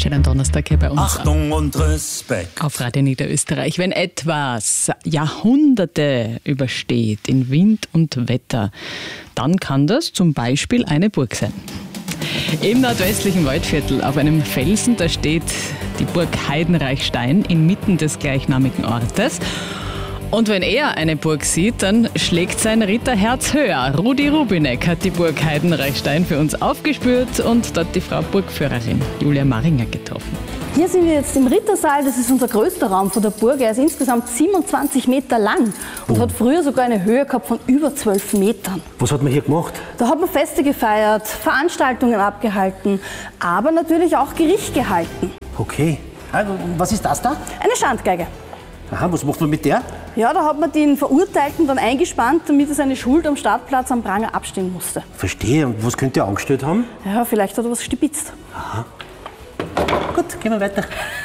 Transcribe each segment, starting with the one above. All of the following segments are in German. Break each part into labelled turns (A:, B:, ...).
A: schönen Donnerstag hier bei uns.
B: Achtung und Respekt.
A: Auf Radio Niederösterreich. Wenn etwas Jahrhunderte übersteht in Wind und Wetter, dann kann das zum Beispiel eine Burg sein. Im nordwestlichen Waldviertel auf einem Felsen, da steht die Burg Heidenreichstein inmitten des gleichnamigen Ortes. Und wenn er eine Burg sieht, dann schlägt sein Ritterherz höher. Rudi Rubinek hat die Burg Heidenreichstein für uns aufgespürt und dort die Frau Burgführerin Julia Maringer getroffen.
C: Hier sind wir jetzt im Rittersaal, das ist unser größter Raum von der Burg. Er ist insgesamt 27 Meter lang und hat früher sogar eine Höhe gehabt von über 12 Metern.
D: Was hat man hier gemacht?
C: Da hat man Feste gefeiert, Veranstaltungen abgehalten, aber natürlich auch Gericht gehalten.
D: Okay. Also, was ist das da?
C: Eine Schandgeige.
D: Aha, was macht man mit der?
C: Ja, da hat man den Verurteilten dann eingespannt, damit er seine Schuld am Stadtplatz am Pranger abstehen musste.
D: Verstehe. Und was könnte er angestellt haben?
C: Ja, vielleicht hat er was gestibitzt.
D: Aha. Gut, gehen wir weiter.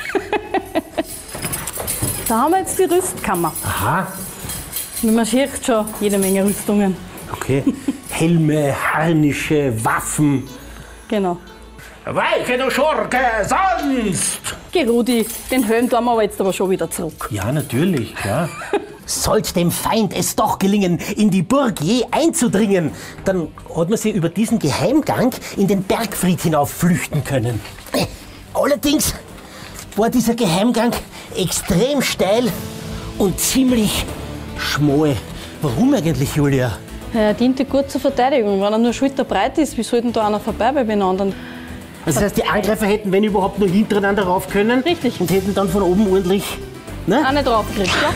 C: Da haben wir jetzt die Rüstkammer.
D: Aha.
C: Man sieht schon jede Menge Rüstungen.
D: Okay. Helme, Harnische, Waffen.
C: Genau.
D: Weiche, du Schurke, sonst!
C: Geh Rudi, den Helm tun wir aber jetzt aber schon wieder zurück.
D: Ja, natürlich, klar. Sollte dem Feind es doch gelingen, in die Burg je einzudringen, dann hat man sie über diesen Geheimgang in den Bergfried hinauf flüchten können. Allerdings war dieser Geheimgang extrem steil und ziemlich schmal. Warum eigentlich, Julia?
C: Er diente gut zur Verteidigung. Wenn er nur schulterbreit ist, wie sollten da einer vorbei bei den anderen?
D: Also das heißt, die Angreifer hätten, wenn überhaupt, nur hintereinander rauf können.
C: Richtig.
D: Und hätten dann von oben ordentlich... Ne?
C: Eine draufgekriegt, ja?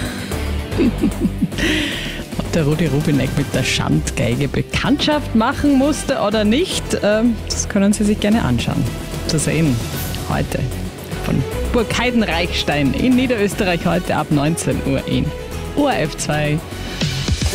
A: Ob der Rudi Rubinek mit der Schandgeige Bekanntschaft machen musste oder nicht, das können Sie sich gerne anschauen. Zu sehen heute von Burg Heidenreichstein in Niederösterreich heute ab 19 Uhr in ORF 2